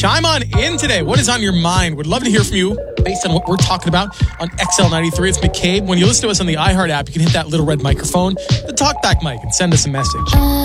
Chime on in today. What is on your mind? Would love to hear from you based on what we're talking about on XL93. It's McCabe. When you listen to us on the iHeart app, you can hit that little red microphone, the talkback mic, and send us a message.